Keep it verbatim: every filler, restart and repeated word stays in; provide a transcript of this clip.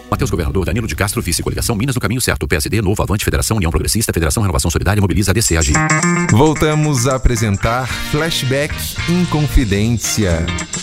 Matheus Governador, Danilo de Castro, Vice, Coligação Minas no caminho certo. P S D, Novo, Avante, Federação, União Progressista, Federação Renovação Solidária, Mobiliza, A D C, Agir. Voltamos a apresentar Flashback Inconfidência.